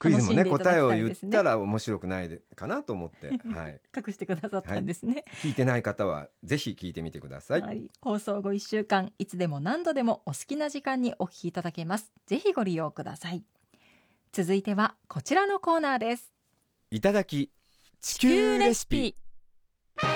クイズもね楽しんでいただき答えをたいですね。 言ったら面白くないかなと思って、はい、 隠してくださったんですね。 聞いてない方はぜひ聞いてみてください。 はい、放送後1週間いつでも何度でもお好きな時間にお聞きいただけます。ぜひご利用ください。続いてはこちらのコーナーです。 いただき地球レシピ。